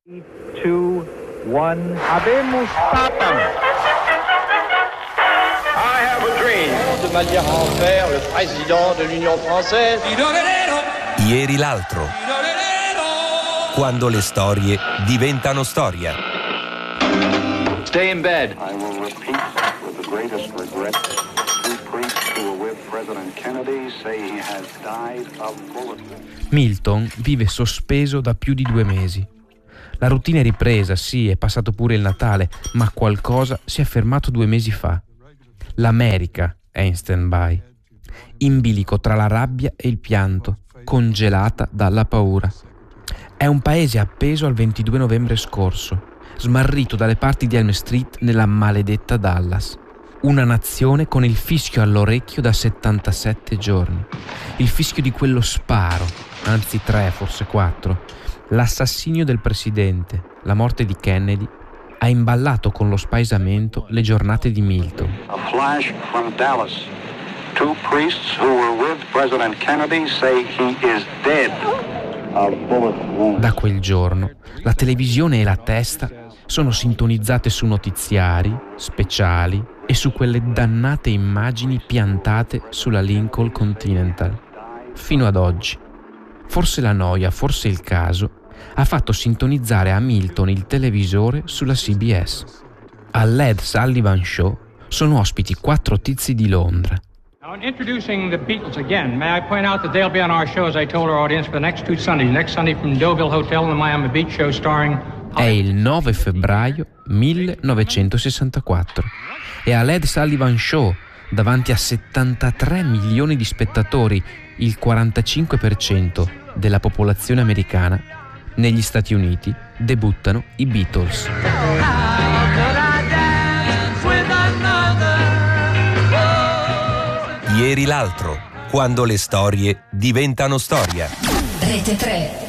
2, 1. Habemus Papam. I have a dream. De manière à en faire le président de l'Union française. Ieri l'altro. Quando le storie diventano storia. Stay in bed. I will repeat with the greatest regret. Two priests who were with President Kennedy say he has died of bullet wounds. Milton vive sospeso da più di 2 mesi. La routine è ripresa, sì, è passato pure il Natale, ma qualcosa si è fermato 2 mesi fa. L'America è in stand-by, in bilico tra la rabbia e il pianto, congelata dalla paura. È un paese appeso al 22 novembre scorso, smarrito dalle parti di Elm Street nella maledetta Dallas. Una nazione con il fischio all'orecchio da 77 giorni. Il fischio di quello sparo, anzi 3, forse 4. L'assassinio del presidente, la morte di Kennedy, ha imballato con lo spaesamento le giornate di Milton. A flash from Dallas. Two priests who were with President Kennedy say he is dead of bullet wounds. Da quel giorno, la televisione e la testa sono sintonizzate su notiziari, speciali e su quelle dannate immagini piantate sulla Lincoln Continental. Fino ad oggi. Forse la noia, forse il caso, ha fatto sintonizzare a Milton il televisore sulla CBS. All'Ed Sullivan Show sono ospiti 4 tizi di Londra. Now, in introducing the Beatles again, may I point out that they'll be on our show, as I told our audience, for the next 2 Sundays. Next Sunday from Deauville Hotel in the Miami Beach show starring... È il 9 febbraio 1964 e all'Ed Sullivan Show, davanti a 73 milioni di spettatori, il 45% della popolazione americana, negli Stati Uniti debuttano i Beatles. Ieri l'altro, quando le storie diventano storia. Rete 3.